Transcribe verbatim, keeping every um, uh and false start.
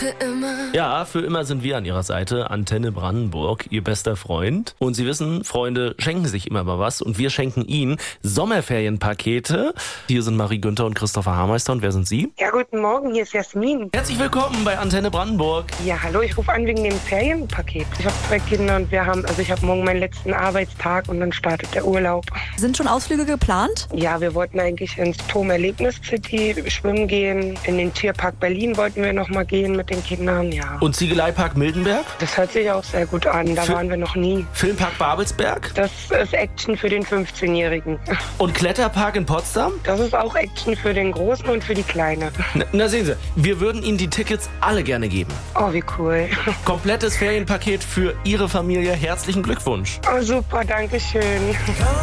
für immer. Ja, für immer sind wir an Ihrer Seite. Antenne Brandenburg, Ihr bester Freund. Und Sie wissen, Freunde schenken sich immer mal was. Und wir schenken Ihnen Sommerferienpakete. Hier sind Marie Günther und Christopher Hameister. Und wer sind Sie? Ja, guten Morgen, hier ist Jasmin. Herzlich willkommen bei Antenne Brandenburg. Ja, hallo, ich rufe an wegen dem Ferienpaket. Ich habe zwei Kinder und wir haben, also ich habe morgen meinen letzten Arbeitstag und dann startet der Urlaub. Sind schon Ausflüge geplant? Ja, wir wollten eigentlich ins Turm Erlebnis City schwimmen gehen. In den Tierpark Berlin wollten wir noch mal gehen mit den Kindern, ja. Und Ziegeleipark Mildenberg? Das hört sich auch sehr gut an, da Fi- waren wir noch nie. Filmpark Babelsberg? Das ist Action für den fünfzehnjährigen. Und Kletterpark in Potsdam? Das ist auch Action für den Großen und für die Kleine. Na, na sehen Sie, wir würden Ihnen die Tickets alle gerne geben. Oh, wie cool. Komplettes Ferienpaket für Ihre Familie. Herzlichen Glückwunsch. Oh, super, danke schön.